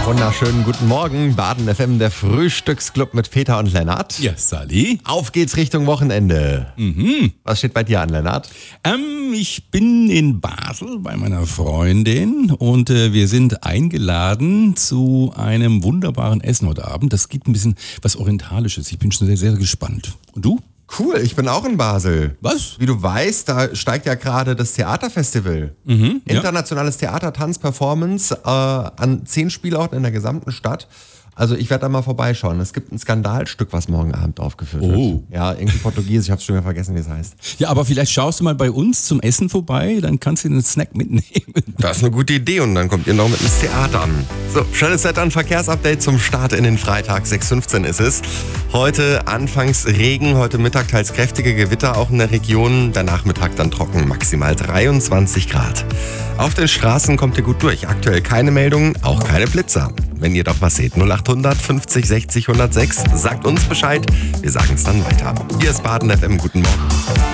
Wunderschönen guten Morgen, Baden FM, der Frühstücksclub mit Peter und Lennart. Ja, Sally. Auf geht's Richtung Wochenende. Was steht bei dir an, Lennart? Ich bin in Basel bei meiner Freundin und wir sind eingeladen zu einem wunderbaren Essen heute Abend. Das gibt ein bisschen was Orientalisches. Ich bin schon sehr, sehr gespannt. Und du? Cool, ich bin auch in Basel. Was? Wie du weißt, da steigt ja gerade das Theaterfestival. Internationales Theater, Tanz, Performance an 10 Spielorten in der gesamten Stadt. Also ich werde da mal vorbeischauen. Es gibt ein Skandalstück, was morgen Abend aufgeführt wird. Ja, irgendwie Portugiesisch, ich habe schon wieder vergessen, wie es heißt. Ja, aber vielleicht schaust du mal bei uns zum Essen vorbei, dann kannst du den Snack mitnehmen. Das ist eine gute Idee und dann kommt ihr noch mit ins Theater an. So, schönes Wetter, ein Verkehrsupdate zum Start in den Freitag. 6:15 ist es. Heute anfangs Regen, heute Mittag teils kräftige Gewitter auch in der Region. Der Nachmittag dann trocken, maximal 23 Grad. Auf den Straßen kommt ihr gut durch. Aktuell keine Meldungen, auch keine Blitzer. Wenn ihr doch was seht, 0800 50 60 106, sagt uns Bescheid. Wir sagen es dann weiter. Hier ist Baden FM, guten Morgen.